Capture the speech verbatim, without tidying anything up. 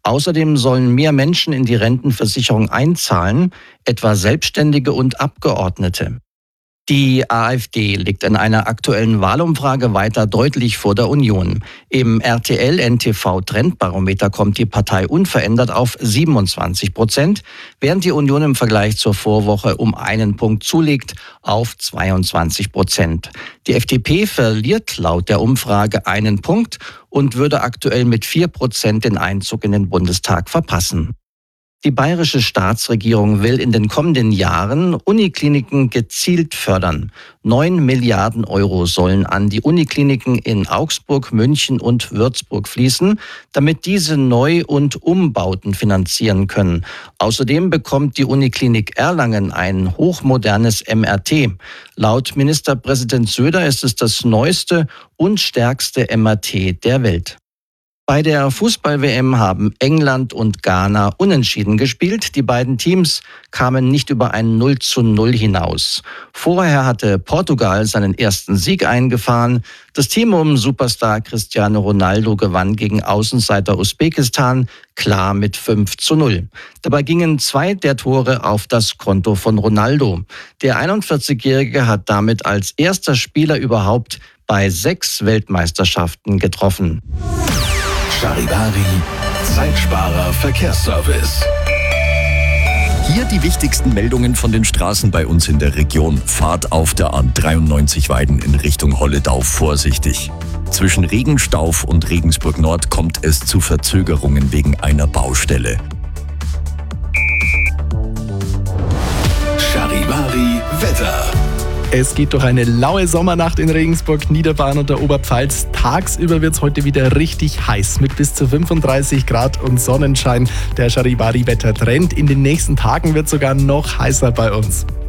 Außerdem sollen mehr Menschen in die Rentenversicherung einzahlen, etwa Selbstständige und Abgeordnete. Die AfD liegt in einer aktuellen Wahlumfrage weiter deutlich vor der Union. Im R T L-N T V-Trendbarometer kommt die Partei unverändert auf siebenundzwanzig Prozent, während die Union im Vergleich zur Vorwoche um einen Punkt zulegt auf zweiundzwanzig Prozent. Die F D P verliert laut der Umfrage einen Punkt und würde aktuell mit vier Prozent den Einzug in den Bundestag verpassen. Die bayerische Staatsregierung will in den kommenden Jahren Unikliniken gezielt fördern. Neun Milliarden Euro sollen an die Unikliniken in Augsburg, München und Würzburg fließen, damit diese Neu- und Umbauten finanzieren können. Außerdem bekommt die Uniklinik Erlangen ein hochmodernes M R T. Laut Ministerpräsident Söder ist es das neueste und stärkste M R T der Welt. Bei der Fußball-W M haben England und Ghana unentschieden gespielt. Die beiden Teams kamen nicht über ein null zu null hinaus. Vorher hatte Portugal seinen ersten Sieg eingefahren. Das Team um Superstar Cristiano Ronaldo gewann gegen Außenseiter Usbekistan klar mit fünf zu null. Dabei gingen zwei der Tore auf das Konto von Ronaldo. Der einundvierzigjährige hat damit als erster Spieler überhaupt bei sechs Weltmeisterschaften getroffen. Charivari, Zeitsparer Verkehrsservice. Hier die wichtigsten Meldungen von den Straßen bei uns in der Region. Fahrt auf der A dreiundneunzig Weiden in Richtung Holledau vorsichtig. Zwischen Regenstauf und Regensburg Nord kommt es zu Verzögerungen wegen einer Baustelle. Charivari Wetter. Es geht durch eine laue Sommernacht in Regensburg, Niederbayern und der Oberpfalz. Tagsüber wird es heute wieder richtig heiß mit bis zu fünfunddreißig Grad und Sonnenschein. Der Charivari-Wettertrend. In den nächsten Tagen wird es sogar noch heißer bei uns.